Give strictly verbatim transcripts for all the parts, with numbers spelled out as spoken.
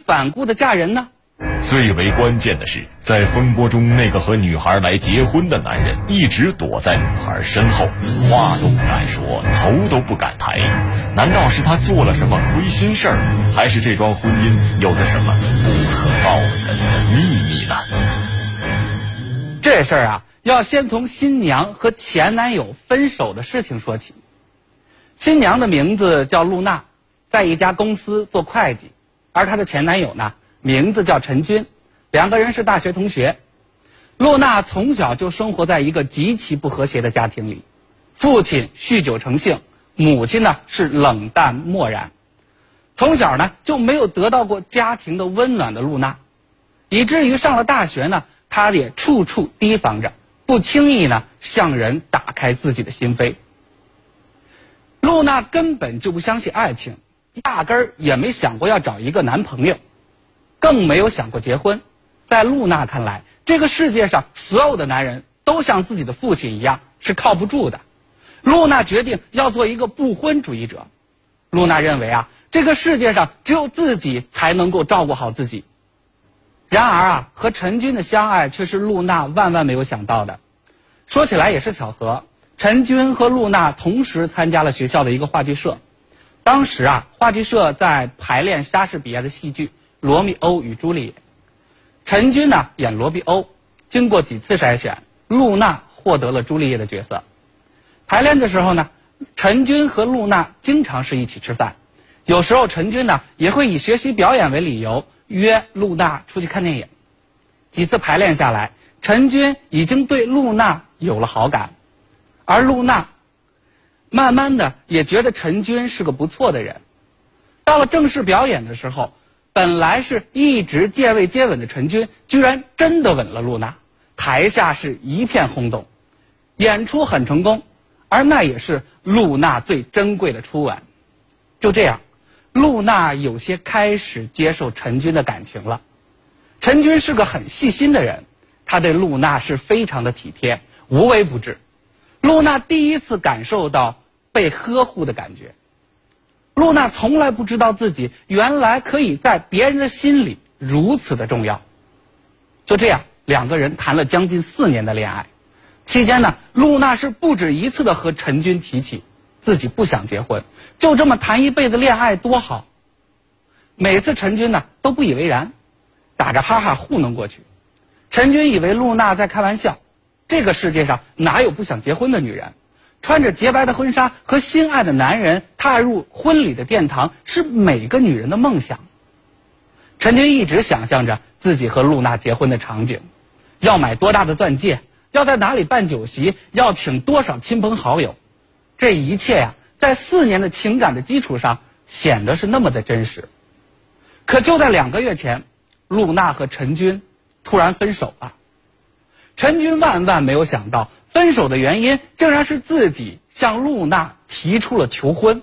反顾的嫁人呢？ 最为关键的是，在风波中，那个和女孩来结婚的男人一直躲在女孩身后，话都不敢说，头都不敢抬。难道是他做了什么亏心事儿，还是这桩婚姻有着什么不可告人的秘密呢？ 这事儿啊，要先从新娘和前男友分手的事情说起。新娘的名字叫露娜，在一家公司做会计，而她的前男友呢，名字叫陈军，两个人是大学同学。露娜从小就生活在一个极其不和谐的家庭里，父亲酗酒成性，母亲呢是冷淡漠然。从小呢就没有得到过家庭的温暖的露娜，以至于上了大学呢，她也处处提防着，不轻易呢向人打开自己的心扉。露娜根本就不相信爱情，压根儿也没想过要找一个男朋友，更没有想过结婚。在露娜看来，这个世界上所有的男人都像自己的父亲一样是靠不住的。露娜决定要做一个不婚主义者。露娜认为啊，这个世界上只有自己才能够照顾好自己。然而啊，和陈军的相爱却是露娜万万没有想到的。说起来也是巧合，陈军和露娜同时参加了学校的一个话剧社。当时啊，话剧社在排练莎士比亚的戏剧《罗密欧与朱丽叶》。陈军呢演罗密欧，经过几次筛选，露娜获得了朱丽叶的角色。排练的时候呢，陈军和露娜经常是一起吃饭，有时候陈军呢也会以学习表演为理由约露娜出去看电影。几次排练下来，陈军已经对露娜有了好感，而露娜慢慢的也觉得陈军是个不错的人。到了正式表演的时候，本来是一直借位接吻的陈军居然真的吻了露娜，台下是一片轰动，演出很成功，而那也是露娜最珍贵的初吻。就这样，露娜有些开始接受陈军的感情了。陈军是个很细心的人，他对露娜是非常的体贴，无微不至。露娜第一次感受到被呵护的感觉。露娜从来不知道自己原来可以在别人的心里如此的重要。就这样，两个人谈了将近四年的恋爱。期间呢，露娜是不止一次的和陈军提起自己不想结婚，就这么谈一辈子恋爱多好。每次陈军呢都不以为然，打着哈哈糊弄过去。陈军以为露娜在开玩笑，这个世界上哪有不想结婚的女人？穿着洁白的婚纱和心爱的男人踏入婚礼的殿堂，是每个女人的梦想。陈军一直想象着自己和露娜结婚的场景，要买多大的钻戒，要在哪里办酒席，要请多少亲朋好友。这一切呀、啊，在四年的情感的基础上显得是那么的真实。可就在两个月前，露娜和陈军突然分手了。陈军万万没有想到，分手的原因竟然是自己向露娜提出了求婚。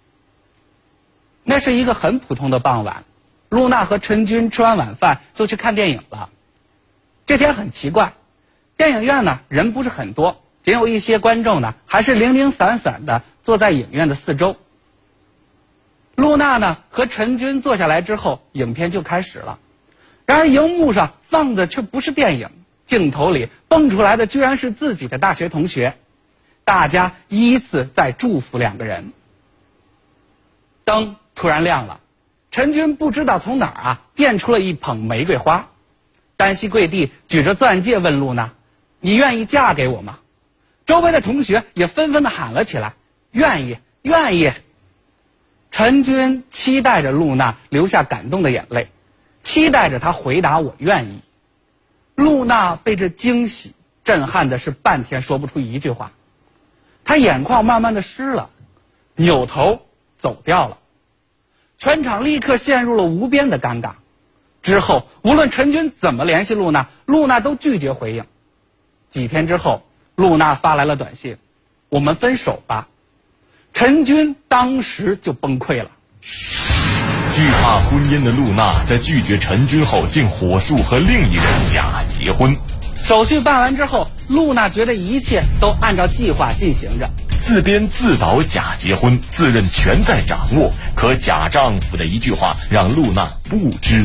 那是一个很普通的傍晚，露娜和陈军吃完晚饭就去看电影了。这天很奇怪，电影院呢人不是很多，仅有一些观众呢还是零零散散的坐在影院的四周。露娜呢和陈军坐下来之后，影片就开始了。然而荧幕上放的却不是电影，镜头里蹦出来的居然是自己的大学同学，大家依次在祝福两个人。灯突然亮了，陈军不知道从哪儿啊变出了一捧玫瑰花，单膝跪地举着钻戒问露娜：“你愿意嫁给我吗？”周围的同学也纷纷的喊了起来：“愿意，愿意。”陈军期待着露娜流下感动的眼泪，期待着她回答我愿意。露娜被这惊喜震撼的是半天说不出一句话，她眼眶慢慢的湿了，扭头走掉了。全场立刻陷入了无边的尴尬。之后无论陈军怎么联系露娜，露娜都拒绝回应。几天之后，露娜发来了短信：“我们分手吧。”陈军当时就崩溃了。 惧怕婚姻的露娜在拒绝陈军后，竟火速和另一人假结婚。 手续办完之后，露娜觉得一切都按照计划进行着， 自编自导假结婚，自认全在掌握。可假丈夫的一句话让露娜不知